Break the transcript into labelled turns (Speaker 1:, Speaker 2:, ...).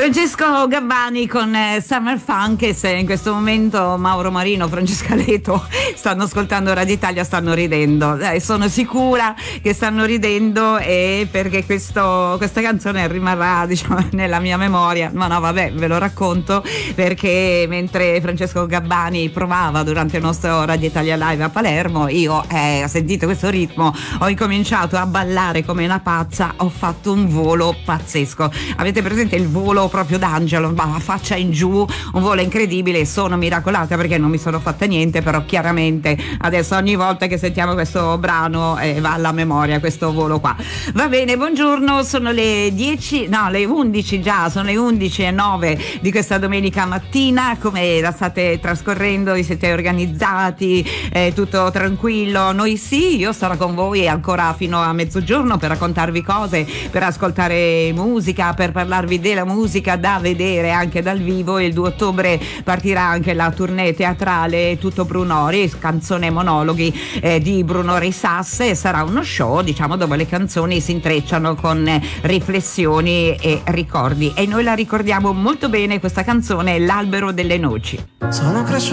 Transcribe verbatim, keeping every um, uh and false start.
Speaker 1: Francesco Gabbani con eh, Summer Funk, e se in questo momento Mauro Marino, Francesca Leto stanno ascoltando Radio Italia, stanno ridendo. Eh, sono sicura che stanno ridendo, e perché questo, questa canzone rimarrà, diciamo, nella mia memoria. Ma no, vabbè, ve lo racconto, perché mentre Francesco Gabbani provava durante il nostro Radio Italia Live a Palermo, io eh, ho sentito questo ritmo, ho incominciato a ballare come una pazza, ho fatto un volo pazzesco. Avete presente il volo proprio d'angelo, ma faccia in giù, un volo incredibile. Sono miracolata perché non mi sono fatta niente, però chiaramente adesso ogni volta che sentiamo questo brano eh, va alla memoria questo volo qua. Va bene, buongiorno, sono le dieci, no, le undici già, sono le undici e nove di questa domenica mattina. Come la state trascorrendo? Vi siete organizzati? Eh, tutto tranquillo? Noi sì, io sarò con voi ancora fino a mezzogiorno per raccontarvi cose, per ascoltare musica, per parlarvi della musica da vedere anche dal vivo. Il due ottobre partirà anche la tournée teatrale Tutto Brunori, canzone e monologhi eh, di Bruno Risas. Sarà uno show, diciamo, dove le canzoni si intrecciano con eh, riflessioni e ricordi, e noi la ricordiamo molto bene questa canzone, L'albero delle noci.
Speaker 2: Sono cresciuto